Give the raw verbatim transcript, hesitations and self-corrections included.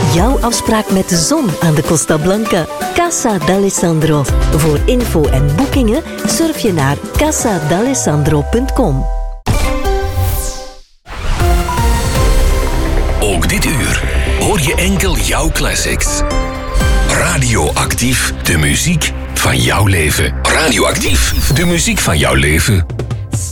Jouw afspraak met de zon aan de Costa Blanca. Casa d'Alessandro. Voor info en boekingen surf je naar casa d'alessandro punt com. Ook dit uur hoor je enkel jouw classics. Radioactief, de muziek van jouw leven. Radioactief, de muziek van jouw leven.